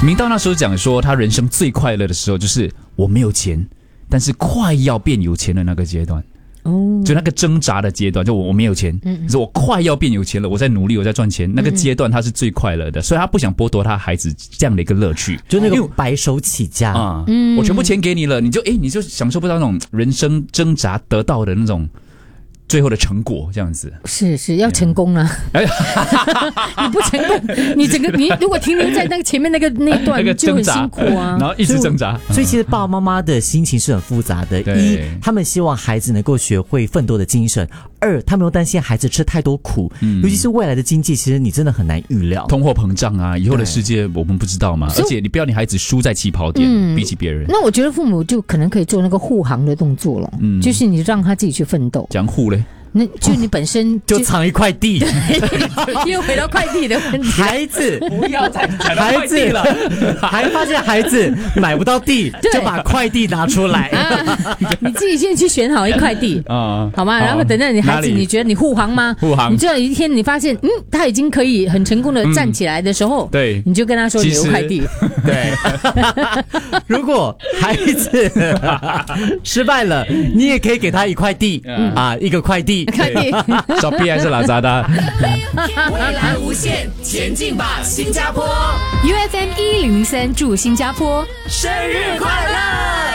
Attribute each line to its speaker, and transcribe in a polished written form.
Speaker 1: 明道那时候讲说，他人生最快乐的时候就是我没有钱，但是快要变有钱的那个阶段。就那个挣扎的阶段，就我没有钱，可是我快要变有钱了，我在努力，我在赚钱，那个阶段他是最快乐的，所以他不想剥夺他孩子这样的一个乐趣，
Speaker 2: 就那个白手起家
Speaker 1: 啊，我全部钱给你了，你就享受不到那种人生挣扎得到的那种最后的成果，这样子
Speaker 3: 是要成功啊！你不成功，你如果停留在那个前面那段就很辛苦啊，
Speaker 1: 然后一直挣扎。
Speaker 2: 所以其实爸爸妈妈的心情是很复杂的。一，他们希望孩子能够学会奋斗的精神；二，他们又担心孩子吃太多苦，尤其是未来的经济，其实你真的很难预料。
Speaker 1: 通货膨胀啊，以后的世界我们不知道嘛，而且你不要你孩子输在起跑点，比起别人。
Speaker 3: 那我觉得父母就可能可以做那个护航的动作了，就是你让他自己去奋斗。
Speaker 1: 讲护嘞？
Speaker 3: 那就你本身
Speaker 2: 就藏一块地，
Speaker 3: 又回到快递的问题。
Speaker 2: 孩子
Speaker 1: 不要再讲快递了，
Speaker 2: 还发现孩子买不到地，就把快递拿出来。
Speaker 3: 你自己先去选好一块地啊，好吗？然后等到你孩子，你觉得你护航吗？
Speaker 1: 护航。
Speaker 3: 你知道有一天你发现，他已经可以很成功的站起来的时候，
Speaker 1: 对，
Speaker 3: 你就跟他说你有块地。
Speaker 2: 对，如果孩子失败了，你也可以给他一块地啊，一个快递。
Speaker 1: Shopee 还是拉扎达？
Speaker 4: 未来无限，前进吧，新加坡
Speaker 5: ！UFM 1003祝新加坡
Speaker 4: 生日快乐！